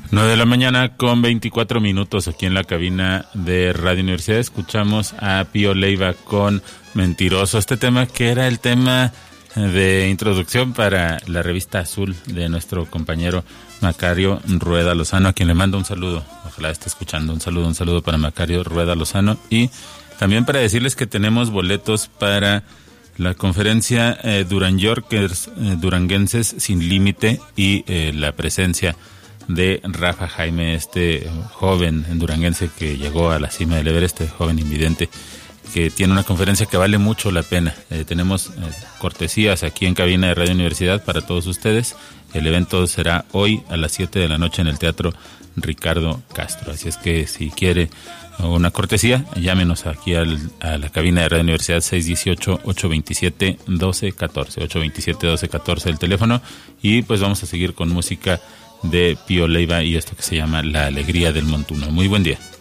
9 de la mañana con 24 minutos aquí en la cabina de Radio Universidad. Escuchamos a Pío Leiva con Mentiroso. Este tema que era el tema de introducción para la revista Azul de nuestro compañero Macario Rueda Lozano, a quien le mando un saludo. Ojalá esté escuchando. Un saludo para Macario Rueda Lozano. Y también para decirles que tenemos boletos para la conferencia Duranguenses Sin Límite y la presencia de Rafa Jaime, este joven duranguense que llegó a la cima del Everest, este joven invidente, que tiene una conferencia que vale mucho la pena. Tenemos cortesías aquí en cabina de Radio Universidad para todos ustedes. El evento será hoy a las 7 de la noche en el Teatro Ricardo Castro. Así es que si quiere una cortesía, llámenos aquí a la cabina de Radio Universidad 618-827-1214. 827-1214 el teléfono. Y pues vamos a seguir con música de Pío Leiva y esto que se llama La Alegría del Montuno. Muy buen día.